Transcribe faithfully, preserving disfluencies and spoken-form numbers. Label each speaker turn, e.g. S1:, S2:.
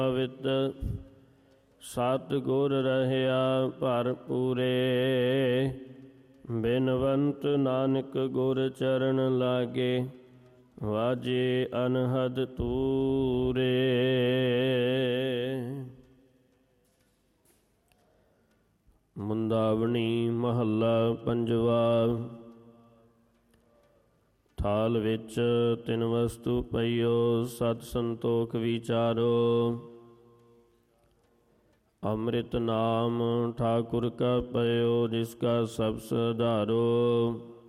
S1: With ਸਤਿ ਗੁਰ ਰਹਿਆ ਭਰਪੂਰੇ। ਬਿਨਵੰਤ ਨਾਨਕ ਗੁਰ ਚਰਨ ਲਾਗੇ, ਵਾਜੇ ਅਨਹਦ ਤੂਰੇ। ਮੁੰਦਾਵਣੀ ਮਹੱਲਾ ਪੰਜਵਾ। ਥਾਲ ਵਿੱਚ ਤਿੰਨ ਵਸਤੂ ਪਈਓ, ਸਤ ਸੰਤੋਖ ਵਿਚਾਰੋ। ਅੰਮ੍ਰਿਤ ਨਾਮ ਠਾਕੁਰ ਕਾ ਪਇਓ, ਜਿਸ ਕਾ ਸਭ ਸੁਧਾਰੋ।